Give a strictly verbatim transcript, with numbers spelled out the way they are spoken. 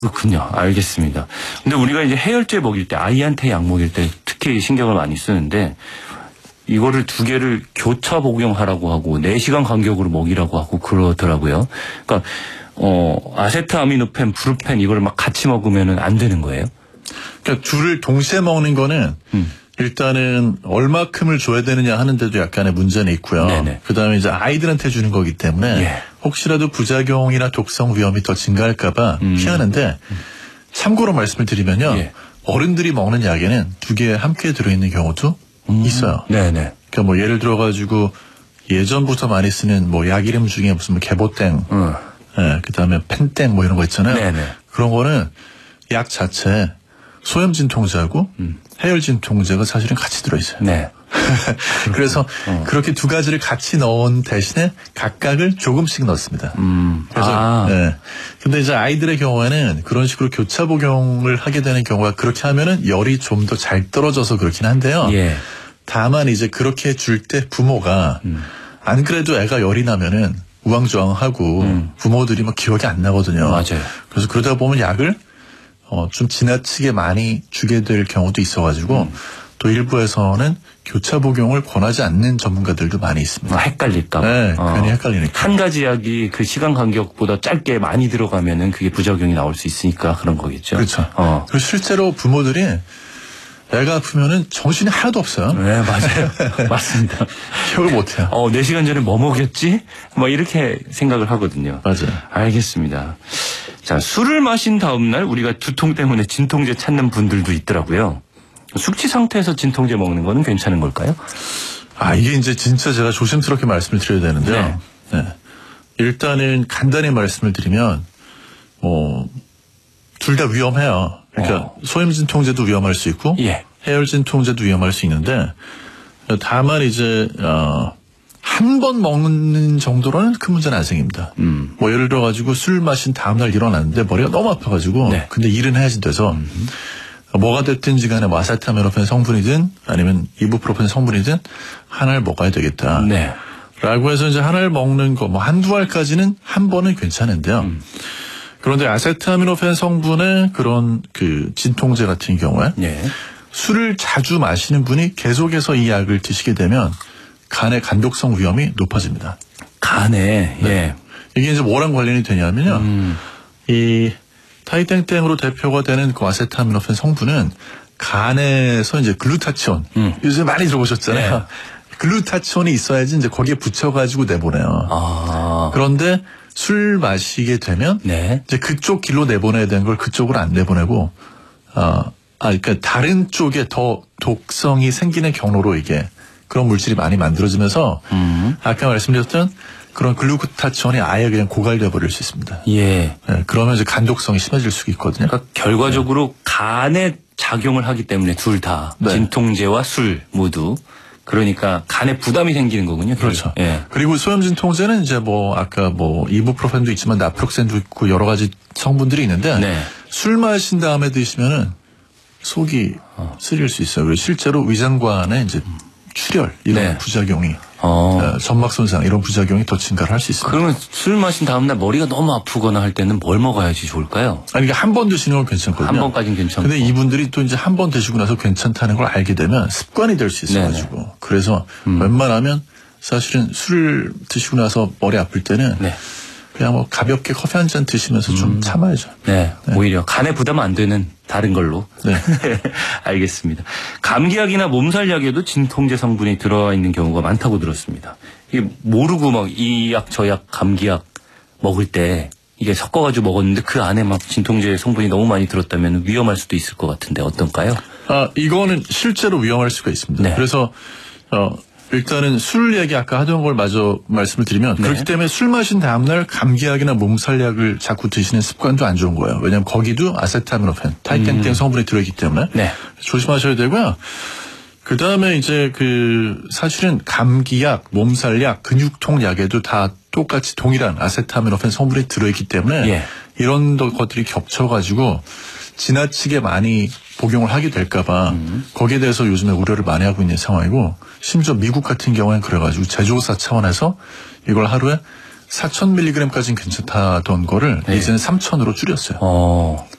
그렇군요. 알겠습니다. 근데 우리가 이제 해열제 먹일 때, 아이한테 약 먹일 때 특히 신경을 많이 쓰는데, 이거를 두 개를 교차 복용하라고 하고 네 시간 간격으로 먹이라고 하고 그러더라고요. 그러니까 어 아세트아미노펜, 브루펜 이거를 막 같이 먹으면은 안 되는 거예요? 그러니까 둘을 동시에 먹는 거는 음. 일단은 얼마큼을 줘야 되느냐 하는데도 약간의 문제는 있고요. 네네. 그다음에 이제 아이들한테 주는 거기 때문에 예. 혹시라도 부작용이나 독성 위험이 더 증가할까 봐 음. 피하는데 음. 참고로 말씀을 드리면요. 예. 어른들이 먹는 약에는 두 개 함께 들어있는 경우도 음. 있어요. 네네. 그러니까 뭐 예를 들어가지고 예전부터 많이 쓰는 뭐 약 이름 중에 무슨 뭐 개보땡, 음. 예, 그다음에 펜땡 뭐 이런 거 있잖아요. 네네. 그런 거는 약 자체에 소염 진통제하고 음. 해열 진통제가 사실은 같이 들어있어요. 네. 그래서 어. 그렇게 두 가지를 같이 넣은 대신에 각각을 조금씩 넣습니다. 음. 그래서 아. 네. 근데 이제 아이들의 경우에는 그런 식으로 교차 복용을 하게 되는 경우가 그렇게 하면은 열이 좀 더 잘 떨어져서 그렇긴 한데요. 예. 다만 이제 그렇게 줄 때 부모가 음. 안 그래도 애가 열이 나면은 우왕좌왕하고 음. 부모들이 막 기억이 안 나거든요. 맞아요. 그래서 그러다 보면 약을 어, 좀 지나치게 많이 주게 될 경우도 있어가지고 음. 또 일부에서는 교차 복용을 권하지 않는 전문가들도 많이 있습니다. 아, 헷갈릴까 봐. 네, 어. 괜히 헷갈리니까. 한 가지 약이 그 시간 간격보다 짧게 많이 들어가면은 그게 부작용이 나올 수 있으니까 그런 거겠죠. 그렇죠. 어. 그리고 실제로 부모들이 애가 아프면은 정신이 하나도 없어요. 네, 맞아요. 맞습니다. 기억을 못해요. 어, 네 시간 전에 뭐 먹였지? 뭐 이렇게 생각을 하거든요. 맞아요. 알겠습니다. 자, 술을 마신 다음날 우리가 두통 때문에 진통제 찾는 분들도 있더라고요. 숙취 상태에서 진통제 먹는 거는 괜찮은 걸까요? 아, 이게 이제 진짜 제가 조심스럽게 말씀을 드려야 되는데요. 네. 네. 일단은 간단히 말씀을 드리면, 뭐, 둘 다 위험해요. 그러니까 어. 소염 진통제도 위험할 수 있고, 예. 해열 진통제도 위험할 수 있는데, 다만 이제, 어, 한 번 먹는 정도로는 큰 문제는 안 생깁니다. 음. 뭐 예를 들어가지고 술 마신 다음날 일어났는데 머리가 너무 아파가지고, 네. 근데 일은 해야지 돼서, 음. 뭐가 됐든지 간에 뭐 아세타미노펜 성분이든 아니면 이부프로펜 성분이든 하나를 먹어야 되겠다. 네. 라고 해서 이제 하나를 먹는 거, 뭐 한두 알까지는 한 번은 괜찮은데요. 음. 그런데 아세타미노펜 성분의 그런 그 진통제 같은 경우에 네. 술을 자주 마시는 분이 계속해서 이 약을 드시게 되면 간의 간독성 위험이 높아집니다. 간에, 네. 예. 이게 이제 뭐랑 관련이 되냐면요. 음. 이 타이땡땡으로 대표가 되는 그 아세타미노펜 성분은 간에서 이제 글루타치온. 음. 요새 많이 들어보셨잖아요. 네. 글루타치온이 있어야지 이제 거기에 붙여가지고 내보내요. 아. 그런데 술 마시게 되면 네. 이제 그쪽 길로 내보내야 되는 걸 그쪽으로 안 내보내고, 어, 아, 그러니까 다른 쪽에 더 독성이 생기는 경로로 이게 그런 물질이 많이 만들어지면서 음. 아까 말씀드렸던 그런 글루타치온이 아예 그냥 고갈돼 버릴 수 있습니다. 예. 네, 그러면 이제 간독성이 심해질 수 있거든요. 그러니까 결과적으로 네. 간에 작용을 하기 때문에 둘 다 네. 진통제와 술 모두 그러니까 간에 부담이 생기는 거군요. 그렇죠. 예. 그리고 소염 진통제는 이제 뭐 아까 뭐 이부프로펜도 있지만 나프록센도 있고 여러 가지 성분들이 있는데 네. 술 마신 다음에 드시면은 속이 어. 쓰릴 수 있어요. 그리고 실제로 위장관에 이제 출혈 이런 네. 부작용이 어. 점막 손상 이런 부작용이 더 증가를 할 수 있습니다. 그러면 술 마신 다음날 머리가 너무 아프거나 할 때는 뭘 먹어야지 좋을까요? 아니 그러니까 한 번 드시는 건 괜찮거든요. 한 번까지는 괜찮고. 근데 이분들이 또 이제 한 번 드시고 나서 괜찮다는 걸 알게 되면 습관이 될 수 있어가지고 네네. 그래서 음. 웬만하면 사실은 술을 드시고 나서 머리 아플 때는 네. 그냥 뭐 가볍게 커피 한 잔 드시면서 음. 좀 참아야죠. 네. 네. 오히려 간에 부담 안 되는 다른 걸로. 네. 알겠습니다. 감기약이나 몸살약에도 진통제 성분이 들어와 있는 경우가 많다고 들었습니다. 이게 모르고 막 이 약, 저 약, 감기약 먹을 때 이게 섞어가지고 먹었는데 그 안에 막 진통제 성분이 너무 많이 들었다면 위험할 수도 있을 것 같은데 어떤가요? 아, 이거는 실제로 위험할 수가 있습니다. 네. 그래서, 어, 일단은 술 얘기 아까 하던 걸 마저 말씀을 드리면 네. 그렇기 때문에 술 마신 다음날 감기약이나 몸살약을 자꾸 드시는 습관도 안 좋은 거예요. 왜냐하면 거기도 아세타미노펜, 타이땡땡 음. 성분이 들어있기 때문에 네. 조심하셔야 되고요. 그 다음에 이제 그 사실은 감기약, 몸살약, 근육통 약에도 다 똑같이 동일한 아세타미노펜 성분이 들어있기 때문에 예. 이런 것들이 겹쳐가지고 지나치게 많이 복용을 하게 될까봐 음. 거기에 대해서 요즘에 우려를 많이 하고 있는 상황이고 심지어 미국 같은 경우에는 그래가지고 제조사 차원에서 이걸 하루에 사천 밀리그램까지는 괜찮다던 거를 네. 이제는 삼천으로 줄였어요. 어.